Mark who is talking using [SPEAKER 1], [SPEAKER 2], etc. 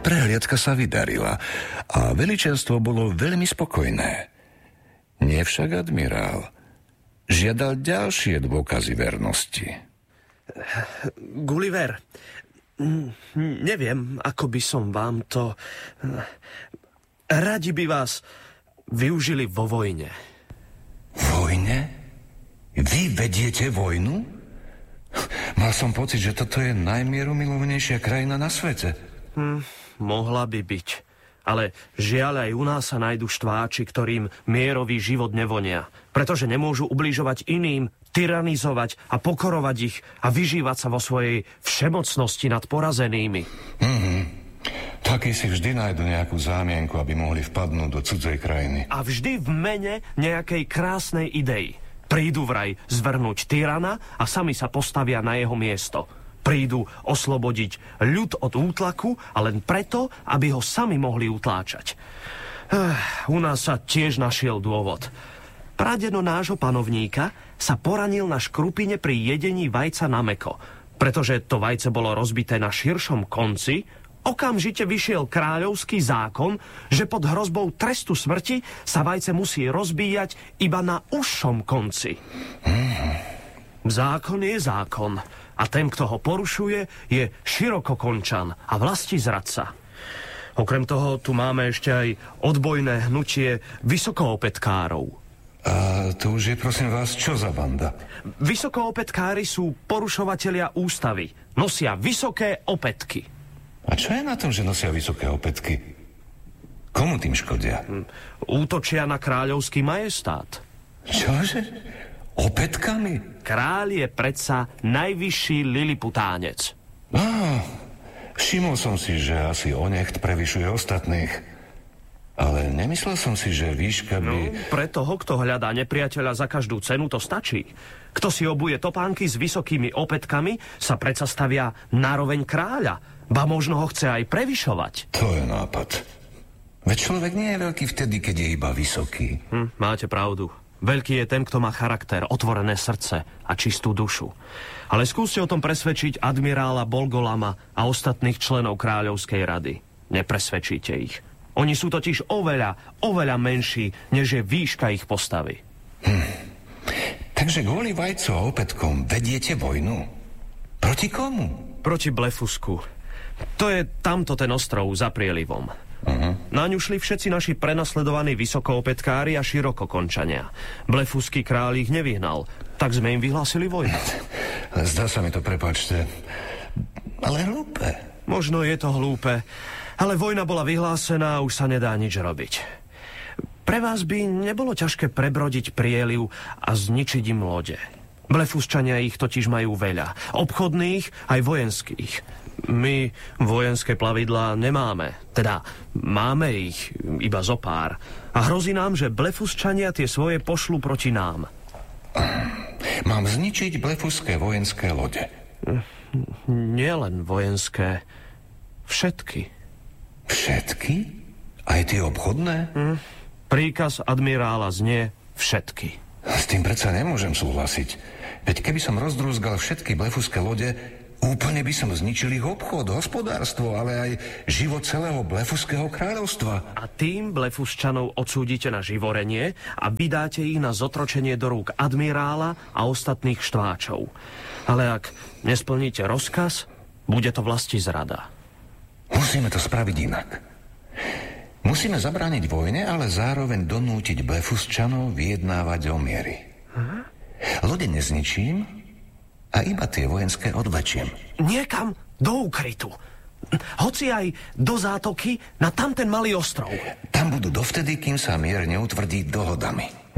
[SPEAKER 1] Prehliadka sa vydarila a veličenstvo bolo veľmi spokojné. Nie však admirál žiadal ďalšie dôkazy vernosti.
[SPEAKER 2] Gulliver, neviem, ako by som vám to... Radi by vás využili vo vojne.
[SPEAKER 1] Vojne? Vy vediete vojnu? Mal som pocit, že toto je najmierumilovnejšia krajina na svete.
[SPEAKER 2] Mohla by byť. Ale žiaľ aj u nás sa nájdu štváči, ktorým mierový život nevonia. Pretože nemôžu ubližovať iným, tyranizovať a pokorovať ich a vyžívať sa vo svojej všemocnosti nad porazenými.
[SPEAKER 1] Takí si vždy nájdu nejakú zámienku, aby mohli vpadnúť do cudzej krajiny.
[SPEAKER 2] A vždy v mene nejakej krásnej idei. Prídu vraj zvrhnúť tyrana a sami sa postavia na jeho miesto. Prídu oslobodiť ľud od útlaku a len preto, aby ho sami mohli utláčať. U nás sa tiež našiel dôvod. Pradeno nášho panovníka sa poranil na škrupine pri jedení vajca na mäko. Pretože to vajce bolo rozbité na širšom konci, okamžite vyšiel kráľovský zákon, že pod hrozbou trestu smrti sa vajce musí rozbíjať iba na užšom konci. Zákon je zákon a ten, kto ho porušuje, je širokokončan a vlastizradca. Okrem toho tu máme ešte aj odbojné hnutie vysokoopätkárov.
[SPEAKER 1] A to už je, prosím vás, čo za banda?
[SPEAKER 2] Vysokoopätkári sú porušovatelia ústavy. Nosia vysoké opätky.
[SPEAKER 1] A čo je na tom, že nosia vysoké opätky? Komu tým škodia?
[SPEAKER 2] Útočia na kráľovský majestát.
[SPEAKER 1] Čože? Opätkami?
[SPEAKER 2] Kráľ je predsa najvyšší liliputánec.
[SPEAKER 1] Všimol som si, že asi onecht prevyšuje ostatných. Ale nemyslel som si, že výška by...
[SPEAKER 2] Pre toho, kto hľadá nepriateľa za každú cenu, to stačí. Kto si obuje topánky s vysokými opätkami, sa predsa stavia nároveň kráľa. Ba možno ho chce aj prevyšovať.
[SPEAKER 1] To je nápad. Veď človek nie je veľký vtedy, keď je iba vysoký.
[SPEAKER 2] Máte pravdu. Veľký je ten, kto má charakter, otvorené srdce a čistú dušu. Ale skúste o tom presvedčiť admirála Bolgolama a ostatných členov Kráľovskej rady. Nepresvedčíte ich. Oni sú totiž oveľa menší, než je výška ich postavy.
[SPEAKER 1] Takže kvôli vajcu a opätkom vediete vojnu? Proti komu?
[SPEAKER 2] Proti Blefusku. To je tamto ten ostrov za prielivom. Naň ušli všetci naši prenasledovaní vysokoopätkári a širokokončania. Blefusský kráľ ich nevyhnal, tak sme im vyhlásili vojnu.
[SPEAKER 1] Zdá sa mi to, prepáčte, ale hlúpe.
[SPEAKER 2] Možno je to hlúpe, ale vojna bola vyhlásená a už sa nedá nič robiť. Pre vás by nebolo ťažké prebrodiť prieliv a zničiť im lode. Blefusčania ich totiž majú veľa, obchodných aj vojenských. My vojenské plavidlá nemáme, teda máme ich iba zo pár. A hrozí nám, že Blefusčania tie svoje pošlú proti nám.
[SPEAKER 1] Mám zničiť blefuské vojenské lode?
[SPEAKER 2] Nielen vojenské, všetky.
[SPEAKER 1] Všetky? Aj tie obchodné?
[SPEAKER 2] Príkaz admirála znie všetky.
[SPEAKER 1] S tým predsa nemôžem súhlasiť. Veď keby som rozdrúzgal všetky blefuské lode, úplne by som zničil ich obchod, hospodárstvo, ale aj život celého Blefuského kráľovstva.
[SPEAKER 2] A tým Blefusčanov odsúdite na živorenie a vydáte ich na zotročenie do rúk admirála a ostatných štváčov. Ale ak nesplníte rozkaz, bude to vlastizrada.
[SPEAKER 1] Musíme to spraviť inak. Musíme zabrániť vojne, ale zároveň donútiť Blefusčanov vyjednávať o miery. Lode nezničím a iba tie vojenské odvlečiem.
[SPEAKER 2] Niekam do úkrytu. Hoci aj do zátoky na tamten malý ostrov.
[SPEAKER 1] Tam budú dovtedy, kým sa mier neutvrdí dohodami.